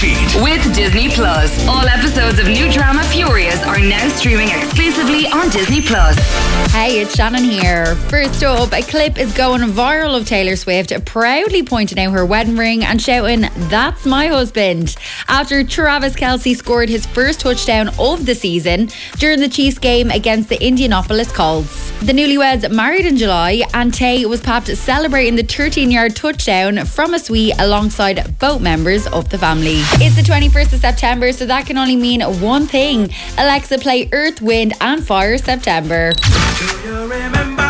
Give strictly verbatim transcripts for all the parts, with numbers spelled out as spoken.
feed. With Disney Plus. All episodes of new drama Furious are now streaming exclusively on Disney Plus. Hey, it's Shannon here. First up, a clip is going viral of Taylor Swift proudly pointing out her wedding ring and shouting, "That's my husband," after Travis Kelce scored his first touchdown of the season during the Chiefs game against the Indianapolis Colts. The newlyweds married in July, and Tay was popped celebrating the thirteen-yard touchdown from a suite alongside both members of the family. It's the twenty-first of September, so that can only mean one thing. Alexa, play Earth, Wind and Fire September. Do you remember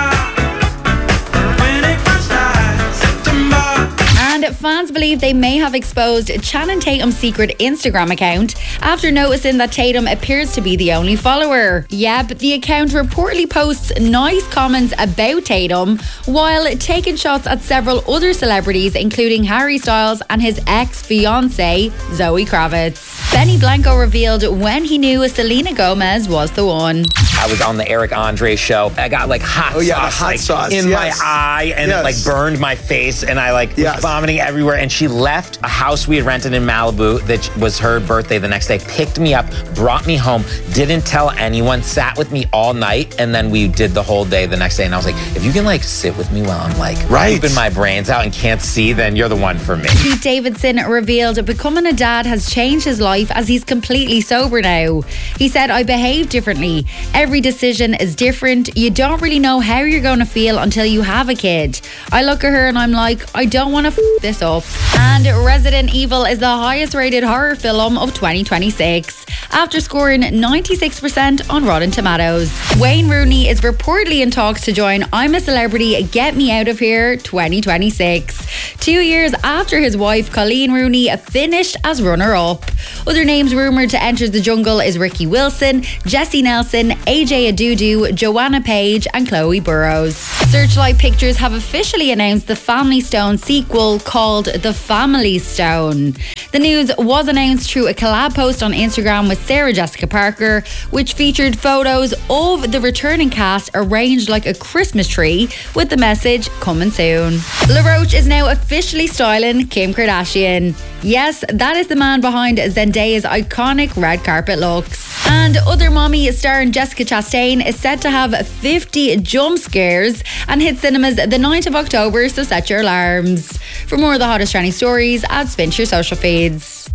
when it first started, September? And fans believe they may have exposed Channing Tatum's secret Instagram account after noticing that Tatum appears to be the only follower. Yeah, but the account reportedly posts nice comments about Tatum while taking shots at several other celebrities, including Harry Styles and his ex-fiancée, Zoe Kravitz. Benny Blanco revealed when he knew Selena Gomez was the one. I was on the Eric Andre show. I got like hot Oh, yeah, sauce, the hot like, sauce, in yes. my eye, and Yes. it like burned my face, and I like Yes. was vomiting everywhere. And she left a house we had rented in Malibu that was her birthday the next day, picked me up, brought me home, didn't tell anyone, sat with me all night, and then we did the whole day the next day. And I was like, if you can like sit with me while I'm like Right. pooping my brains out and can't see, then you're the one for me. Pete Davidson revealed becoming a dad has changed his life as he's completely sober now. He said, "I behave differently. Every decision is different. You don't really know how you're going to feel until you have a kid. I look at her and I'm like, I don't want to f this up." And Resident Evil is the highest rated horror film of twenty twenty-six after scoring ninety-six percent on Rotten Tomatoes. Wayne Rooney is reportedly in talks to join I'm a Celebrity, Get Me Out of Here twenty twenty-six. Two years after his wife Colleen Rooney finished as runner-up. Other names rumoured to enter the jungle is Ricky Wilson, Jessie Nelson, A J Adudu, Joanna Page and Chloe Burrows. Searchlight Pictures have officially announced the Family Stone sequel called The Family Stone. The news was announced through a collab post on Instagram with Sarah Jessica Parker, which featured photos of the returning cast arranged like a Christmas tree with the message "coming soon." LaRoche is now officially styling Kim Kardashian. Yes, that is the man behind Zendaya's iconic red carpet looks. And Other Mommy starring Jessica Chastain is set to have fifty jump scares and hit cinemas the ninth of October, so set your alarms. For more of the hottest trending stories, add Spin to your social feeds.